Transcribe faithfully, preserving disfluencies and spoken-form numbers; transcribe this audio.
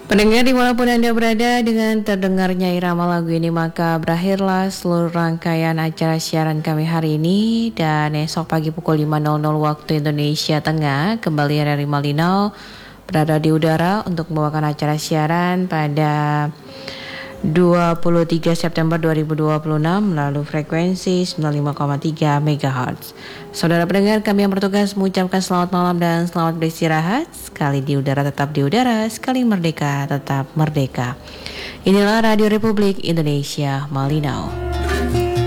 Pendengar dimanapun Anda berada, dengan terdengarnya irama lagu ini maka berakhirlah seluruh rangkaian acara siaran kami hari ini. Dan esok pagi pukul lima waktu Indonesia Tengah kembali R R I Malinau berada di udara untuk membawakan acara siaran pada dua puluh tiga September dua ribu dua puluh enam melalui frekuensi sembilan puluh lima koma tiga megahertz. Saudara pendengar, kami yang bertugas mengucapkan selamat malam dan selamat beristirahat. Sekali di udara tetap di udara, sekali merdeka tetap merdeka. Inilah Radio Republik Indonesia Malinau.